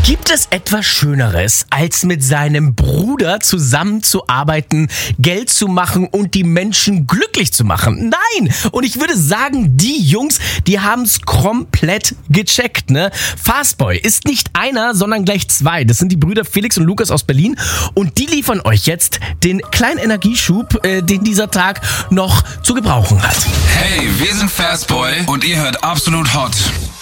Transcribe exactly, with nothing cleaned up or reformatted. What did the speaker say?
Gibt es etwas Schöneres, als mit seinem Bruder zusammenzuarbeiten, Geld zu machen und die Menschen glücklich zu machen? Nein! Und ich würde sagen, die Jungs, die haben's komplett gecheckt, ne? Fastboy ist nicht einer, sondern gleich zwei. Das sind die Brüder Felix und Lukas aus Berlin und die liefern euch jetzt den kleinen Energieschub, äh, den dieser Tag noch zu gebrauchen hat. Hey, wir sind Fastboy und ihr hört Absolut Hot.